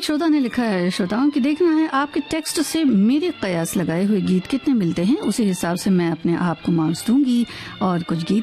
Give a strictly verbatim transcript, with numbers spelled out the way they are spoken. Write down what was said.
एक श्रोता ने लिखा है, श्रोताओं की देखना है आपके टेक्स्ट से मेरे कयास लगाए हुए गीत कितने मिलते हैं, उसी हिसाब से मैं अपने आप को मार्क्स दूंगी और कुछ गीत